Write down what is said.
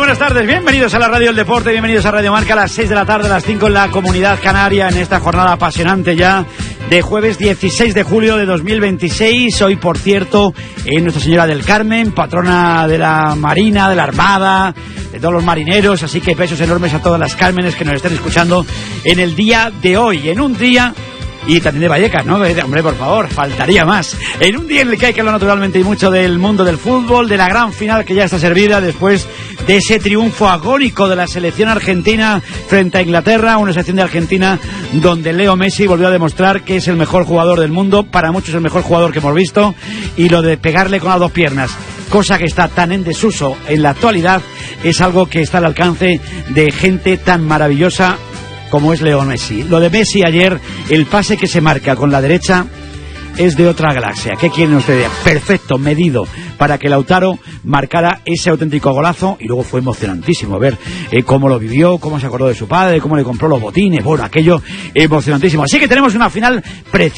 buenas tardes, bienvenidos a la Radio del Deporte, bienvenidos a Radio Marca a las 6 de la tarde, a las 5 en la Comunidad Canaria, en esta jornada apasionante ya de jueves 16 de julio de 2026. Hoy, por cierto, Nuestra Señora del Carmen, patrona de la Marina, de la Armada, de todos los marineros, así que besos enormes a todas las Cármenes que nos estén escuchando en el día de hoy, en un día... Y también de Vallecas, ¿no? Hombre, por favor, faltaría más. En un día en el que hay que hablar naturalmente y mucho del mundo del fútbol, de la gran final que ya está servida después de ese triunfo agónico de la selección argentina frente a Inglaterra, una selección de Argentina donde Leo Messi volvió a demostrar que es el mejor jugador del mundo, para muchos el mejor jugador que hemos visto, y lo de pegarle con las dos piernas, cosa que está tan en desuso en la actualidad, es algo que está al alcance de gente tan maravillosa como es Leo Messi. Lo de Messi ayer, el pase que se marca con la derecha es de otra galaxia. ¿Qué quieren ustedes? Perfecto, medido, para que Lautaro marcara ese auténtico golazo. Y luego fue emocionantísimo ver cómo lo vivió, cómo se acordó de su padre, cómo le compró los botines. Bueno, aquello emocionantísimo. Así que tenemos una final preciosa.